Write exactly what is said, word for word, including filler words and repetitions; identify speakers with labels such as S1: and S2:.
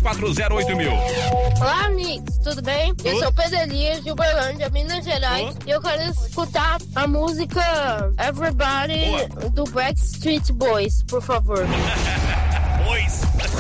S1: quatro zero oito mil.
S2: Olá, amigos, tudo bem?
S1: Tudo.
S2: Eu sou Pedro Elias, de Uberlândia, Minas Gerais.
S1: Tudo.
S2: E eu quero escutar a música Everybody
S1: Boa.
S2: do Backstreet Boys, por favor.
S1: Boys.